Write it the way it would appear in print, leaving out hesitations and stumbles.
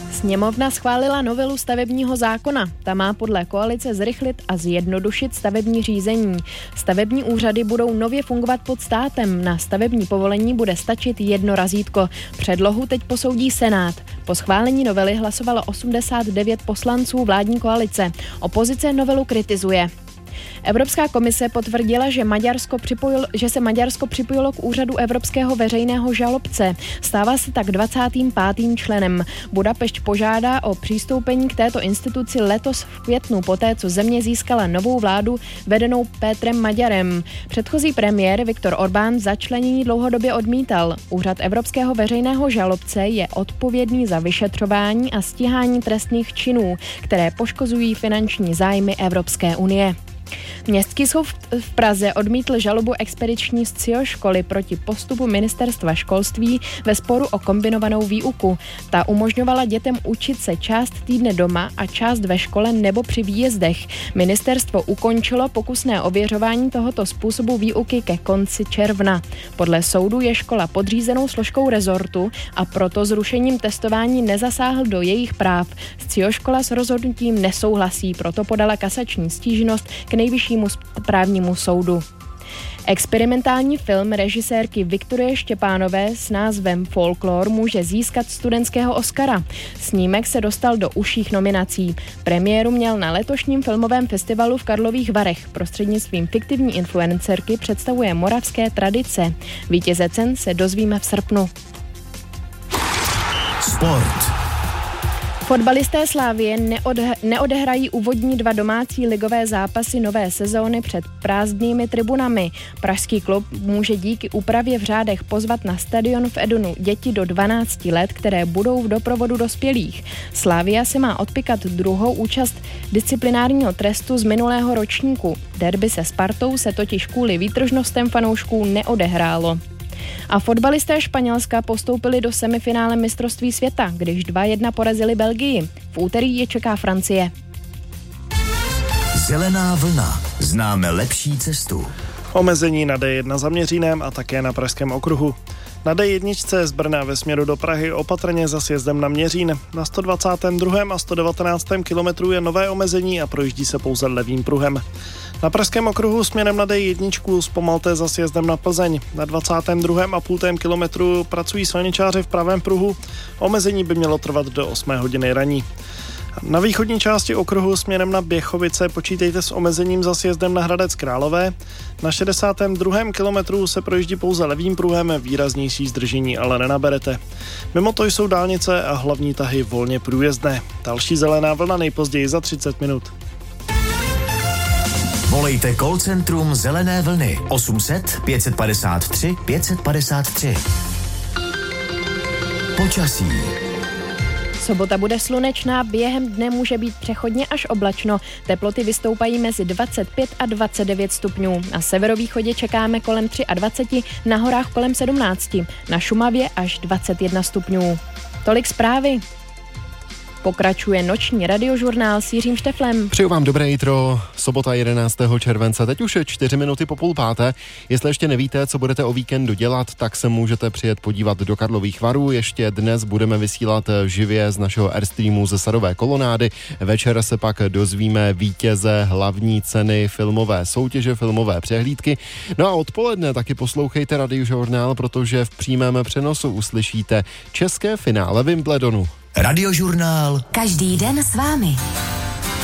Sněmovna schválila novelu stavebního zákona. Ta má podle koalice zrychlit a zjednodušit stavební řízení. Stavební úřady budou nově fungovat pod státem. Na stavební povolení bude stačit jedno razítko. Předlohu teď posoudí Senát. Po schválení novely hlasovalo 89 poslanců vládní koalice. Opozice novelu kritizuje. Evropská komise potvrdila, že se Maďarsko připojilo k úřadu Evropského veřejného žalobce. Stává se tak 25. členem. Budapešť požádá o přistoupení k této instituci letos v květnu, poté co země získala novou vládu vedenou Pétrem Maďarem. Předchozí premiér Viktor Orbán začlenění dlouhodobě odmítal. Úřad Evropského veřejného žalobce je odpovědný za vyšetřování a stíhání trestných činů, které poškozují finanční zájmy Evropské unie. Městský soud v Praze odmítl žalobu expediční SCIO školy proti postupu ministerstva školství ve sporu o kombinovanou výuku. Ta umožňovala dětem učit se část týdne doma a část ve škole nebo při výjezdech. Ministerstvo ukončilo pokusné ověřování tohoto způsobu výuky ke konci června. Podle soudu je škola podřízenou složkou rezortu a proto zrušením testování nezasáhl do jejich práv. SCIO škola s rozhodnutím nesouhlasí, proto podala kasační stížnost k Nejvyššímu správnímu soudu. Experimentální film režisérky Viktorie Štěpánové s názvem Folklor může získat studentského Oscara. Snímek se dostal do užších nominací. Premiéru měl na letošním filmovém festivalu v Karlových Varech. Prostřednictvím fiktivní influencerky představuje moravské tradice. Vítěze cen se dozvíme v srpnu. Sport. Fotbalisté Slavie neodehrají úvodní 2 domácí ligové zápasy nové sezóny před prázdnými tribunami. Pražský klub může díky úpravě v řádech pozvat na stadion v Edenu děti do 12 let, které budou v doprovodu dospělých. Slavia se má odpikat druhou účast disciplinárního trestu z minulého ročníku. Derby se Spartou se totiž kvůli výtržnostem fanoušků neodehrálo. A fotbalisté Španělska postoupili do semifinále mistrovství světa, když 2-1 porazili Belgii. V úterý je čeká Francie. Zelená vlna. Známe lepší cestu. Omezení na D1 za Měřínem a také na Pražském okruhu. Na D1 z Brna ve směru do Prahy opatrně za sjezdem na Měřín. Na 122. a 119. kilometru je nové omezení a projíždí se pouze levým pruhem. Na Pražském okruhu směrem na D1 zpomalte za sjezdem na Plzeň. Na 22,5 kilometru pracují silničáři v pravém pruhu. Omezení by mělo trvat do 8 hodiny raní. Na východní části okruhu směrem na Běchovice počítejte s omezením za sjezdem na Hradec Králové. Na 62. kilometru se projíždí pouze levým pruhem, výraznější zdržení ale nenaberete. Mimo to jsou dálnice a hlavní tahy volně průjezdné. Další zelená vlna nejpozději za 30 minut. Volejte call centrum Zelené vlny 800 553 553. Počasí. Sobota bude slunečná, během dne může být přechodně až oblačno. Teploty vystoupají mezi 25 a 29 stupňů. Na severovýchodě čekáme kolem 23, na horách kolem 17, na Šumavě až 21 stupňů. Tolik zprávy. Pokračuje noční radiožurnál s Jiřím Šteflem. Přeju vám dobré jitro, sobota 11. července, teď už je 4 minuty po 5:30. Jestli ještě nevíte, co budete o víkendu dělat, tak se můžete přijet podívat do Karlových Varů. Ještě dnes budeme vysílat živě z našeho Airstreamu ze Sadové kolonády. Večer se pak dozvíme vítěze hlavní ceny filmové soutěže, filmové přehlídky. No a odpoledne taky poslouchejte radiožurnál, protože v přímém přenosu uslyšíte české finále Wimbledonu. Radiožurnál. Každý den s vámi.